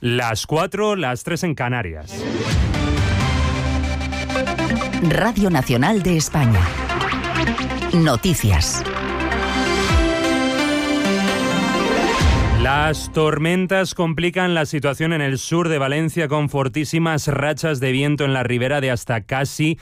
Las 4, las 3 en Canarias. Radio Nacional de España. Noticias. Las tormentas complican la situación en el sur de Valencia con fortísimas rachas de viento en la ribera de hasta casi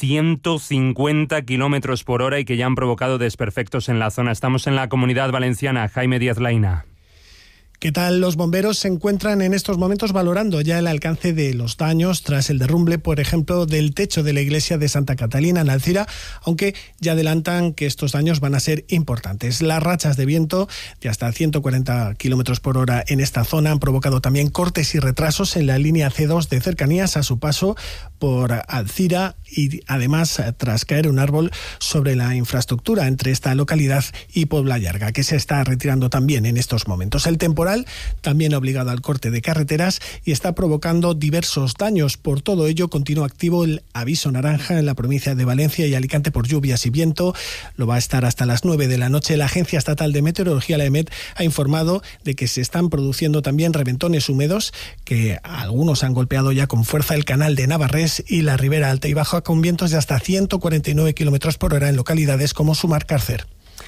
150 kilómetros por hora y que ya han provocado desperfectos en la zona. Estamos en la Comunidad Valenciana. Jaime Díaz Laina. ¿Qué tal? Los bomberos se encuentran en estos momentos valorando ya el alcance de los daños tras el derrumbe, por ejemplo, del techo de la iglesia de Santa Catalina en Alcira, aunque ya adelantan que estos daños van a ser importantes. Las rachas de viento de hasta 140 kilómetros por hora en esta zona han provocado también cortes y retrasos en la línea C2 de cercanías a su paso por Alcira y además tras caer un árbol sobre la infraestructura entre esta localidad y Puebla Llarga, que se está retirando también en estos momentos. El temporal también ha obligado al corte de carreteras y está provocando diversos daños. Por todo ello, continúa activo el aviso naranja en la provincia de Valencia y Alicante por lluvias y viento. Lo va a estar hasta las 9 de la noche. La Agencia Estatal de Meteorología, la EMET, ha informado de que se están produciendo también reventones húmedos, que algunos han golpeado ya con fuerza el canal de Navarrés y la ribera alta y baja, con vientos de hasta 149 kilómetros por hora en localidades como Sumar-Cárcer.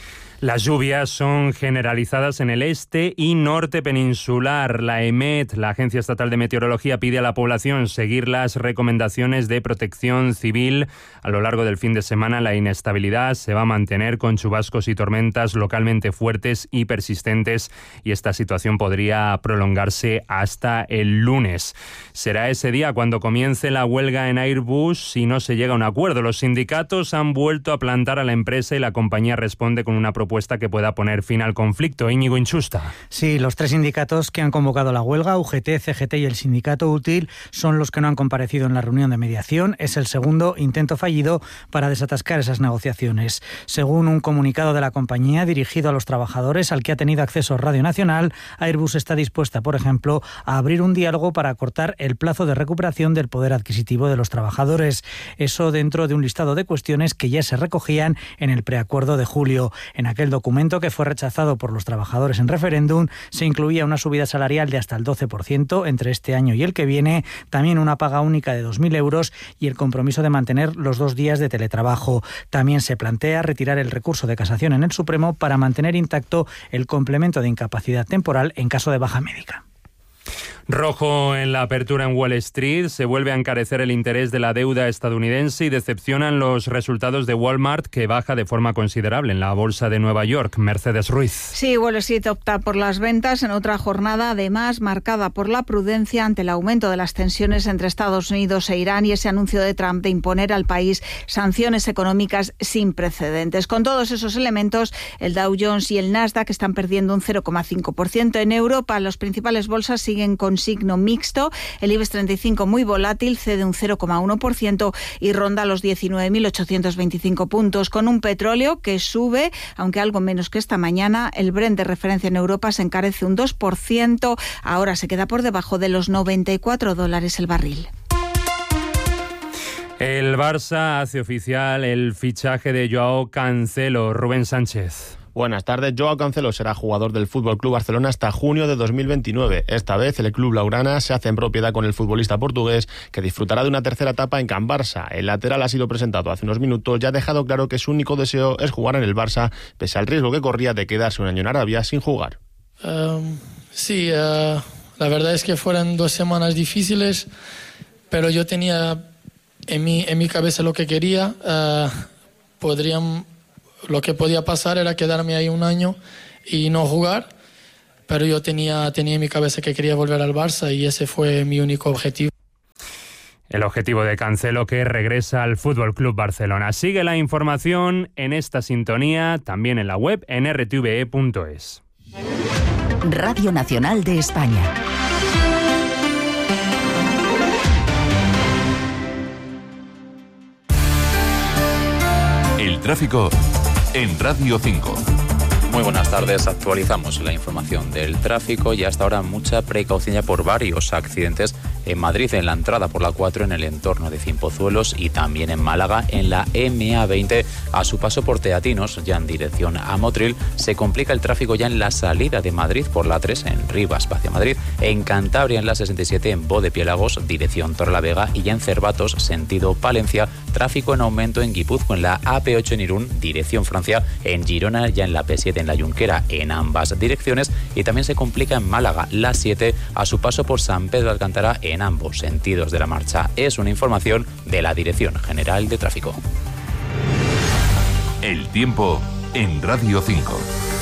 Las lluvias son generalizadas en el este y norte peninsular. La EMET, la Agencia Estatal de Meteorología, pide a la población seguir las recomendaciones de protección civil. A lo largo del fin de semana, la inestabilidad se va a mantener con chubascos y tormentas localmente fuertes y persistentes, y esta situación podría prolongarse hasta el lunes. Será ese día cuando comience la huelga en Airbus si no se llega a un acuerdo. Los sindicatos han vuelto a plantar a la empresa y la compañía responde con una propuesta que pueda poner fin al conflicto. Íñigo Inchusta. Sí, los 3 sindicatos que han convocado la huelga, UGT, CGT y el sindicato útil, son los que no han comparecido en la reunión de mediación. Es el segundo intento fallido para desatascar esas negociaciones. Según un comunicado de la compañía dirigido a los trabajadores al que ha tenido acceso Radio Nacional, Airbus está dispuesta, por ejemplo, a abrir un diálogo para acortar el plazo de recuperación del poder adquisitivo de los trabajadores. Eso dentro de un listado de cuestiones que ya se recogían en el preacuerdo de julio. En aquel documento, que fue rechazado por los trabajadores en referéndum, se incluía una subida salarial de hasta el 12% entre este año y el que viene, también una paga única de 2.000 euros y el compromiso de mantener los 2 días de teletrabajo. También se plantea retirar el recurso de casación en el Supremo para mantener intacto el complemento de incapacidad temporal en caso de baja médica. Rojo en la apertura en Wall Street, se vuelve a encarecer el interés de la deuda estadounidense y decepcionan los resultados de Walmart, que baja de forma considerable en la bolsa de Nueva York. Mercedes Ruiz. Sí, Wall Street opta por las ventas en otra jornada, además marcada por la prudencia ante el aumento de las tensiones entre Estados Unidos e Irán y ese anuncio de Trump de imponer al país sanciones económicas sin precedentes. Con todos esos elementos, el Dow Jones y el Nasdaq están perdiendo un 0,5%. En Europa, las principales bolsas siguen con signo mixto. El IBEX 35 muy volátil, cede un 0,1% y ronda los 19.825 puntos, con un petróleo que sube, aunque algo menos que esta mañana. El Brent de referencia en Europa se encarece un 2%, ahora se queda por debajo de los $94 el barril. El Barça hace oficial el fichaje de Joao Cancelo. Rubén Sánchez. Buenas tardes. Joao Cancelo será jugador del FC Barcelona hasta junio de 2029. Esta vez el club blaugrana se hace en propiedad con el futbolista portugués, que disfrutará de una tercera etapa en Can Barça. El lateral ha sido presentado hace unos minutos y ha dejado claro que su único deseo es jugar en el Barça, pese al riesgo que corría de quedarse un año en Arabia sin jugar. Sí, la verdad es que fueron 2 semanas difíciles, pero yo tenía en mi cabeza lo que quería. Lo que podía pasar era quedarme ahí un año y no jugar, pero yo tenía en mi cabeza que quería volver al Barça y ese fue mi único objetivo. El objetivo de Cancelo, que regresa al FC Barcelona. Sigue la información en esta sintonía, también en la web en rtve.es. Radio Nacional de España. El tráfico en Radio 5. Muy buenas tardes, actualizamos la información del tráfico y hasta ahora mucha precaución ya por varios accidentes en Madrid en la entrada por la 4 en el entorno de Cienpozuelos y también en Málaga en la MA20 a su paso por Teatinos, ya en dirección a Motril. Se complica el tráfico ya en la salida de Madrid por la 3 en Rivas hacia Madrid, en Cantabria en la 67 en Bodepiélagos, dirección Torrelavega, y ya en Cervatos, sentido Palencia, tráfico en aumento en Guipúzcoa en la AP8 en Irún, dirección Francia, en Girona ya en la P7 en la Junquera en ambas direcciones, y también se complica en Málaga la 7 a su paso por San Pedro de Alcántara en ambos sentidos de la marcha. Es una información de la Dirección General de Tráfico. El tiempo en Radio 5.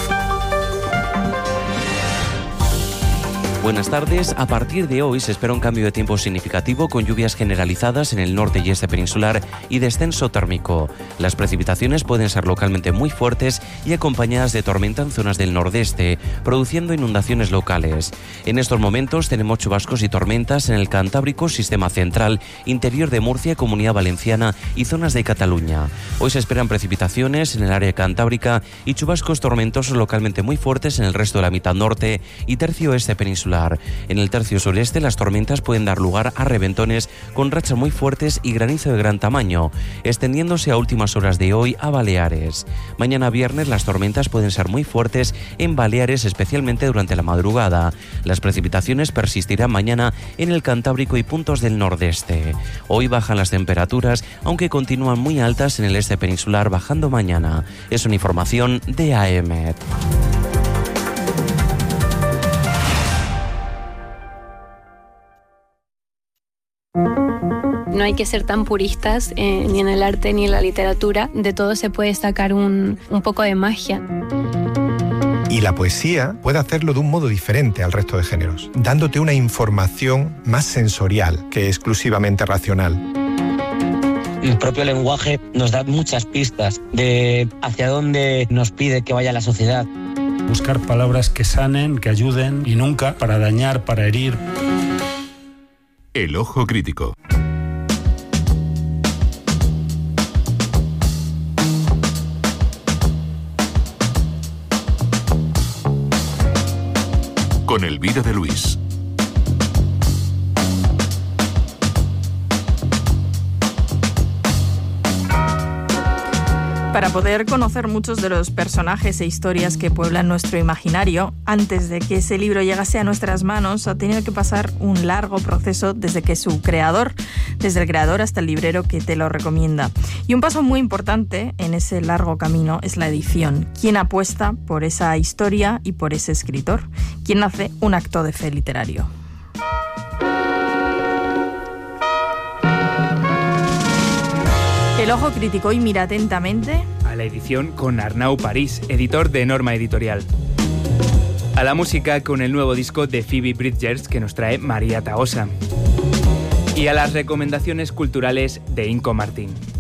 Buenas tardes. A partir de hoy se espera un cambio de tiempo significativo con lluvias generalizadas en el norte y este peninsular y descenso térmico. Las precipitaciones pueden ser localmente muy fuertes y acompañadas de tormenta en zonas del nordeste, produciendo inundaciones locales. En estos momentos tenemos chubascos y tormentas en el Cantábrico, Sistema Central, interior de Murcia, Comunidad Valenciana y zonas de Cataluña. Hoy se esperan precipitaciones en el área cantábrica y chubascos tormentosos localmente muy fuertes en el resto de la mitad norte y tercio oeste peninsular. En el tercio sureste las tormentas pueden dar lugar a reventones con rachas muy fuertes y granizo de gran tamaño, extendiéndose a últimas horas de hoy a Baleares. Mañana viernes las tormentas pueden ser muy fuertes en Baleares, especialmente durante la madrugada. Las precipitaciones persistirán mañana en el Cantábrico y puntos del nordeste. Hoy bajan las temperaturas, aunque continúan muy altas en el este peninsular, bajando mañana. Es una información de AEMET. No hay que ser tan puristas ni en el arte ni en la literatura. De todo se puede sacar un poco de magia. Y la poesía puede hacerlo de un modo diferente al resto de géneros, dándote una información más sensorial que exclusivamente racional. El propio lenguaje nos da muchas pistas de hacia dónde nos pide que vaya la sociedad. Buscar palabras que sanen, que ayuden y nunca para dañar, para herir. El ojo crítico. Con Elvira de Luis. Para poder conocer muchos de los personajes e historias que pueblan nuestro imaginario, antes de que ese libro llegase a nuestras manos, ha tenido que pasar un largo proceso desde el creador hasta el librero que te lo recomienda. Y un paso muy importante en ese largo camino es la edición. ¿Quién apuesta por esa historia y por ese escritor? ¿Quién hace un acto de fe literario? El ojo crítico hoy mira atentamente a la edición con Arnau París, editor de Norma Editorial. A la música con el nuevo disco de Phoebe Bridgers que nos trae María Tahosa. Y a las recomendaciones culturales de Inco Martín.